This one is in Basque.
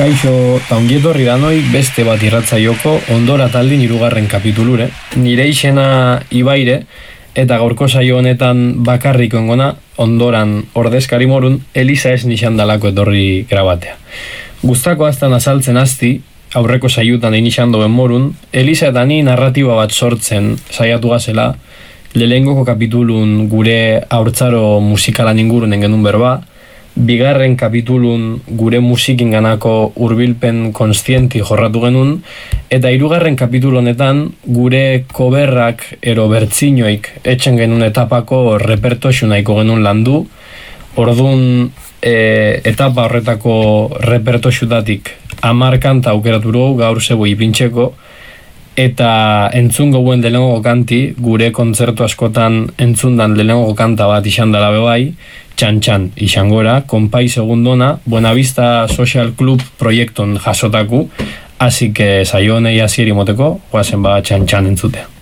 Kaixo, eta ongietorri danoi beste bat irratzaioko Ondora taldin 3. kapitulure. Nire izena Ibaire, eta gaurko saio honetan bakarrik ongona, Ondoran ordezkari morun, Elisa ez nixan dalako etorri grabatea. Guztako aztan azaltzen azti, aurreko saiutan egin izan doen morun, Elisa eta ni narratiba bat sortzen saiatu gazela, lehenengoko kapitulun gure haurtzaro musikalan ingurun genuen berba, bigarren kapitulun gure musikin ganako hurbilpen konstienti jorratu genuen, eta 3. kapitulu honetan gure koberrak ero bertzinoik etxen genuen etapako repertoxu nahiko genuen landu. Orduan etapa horretako repertoxutatik 10 kanta aukeratu dugu gaur zebo ipintxeko, eta entzun gouen lehenengo kanti, gure kontzertu askotan entzundan lehenengo kanta bat izan dela bebai, Txan-txan izangora, konpai segundona, Buenavista Social Club proiekton jasotaku, así que saio honei hasieri moteko, guazen ba Txan-txan entzutea.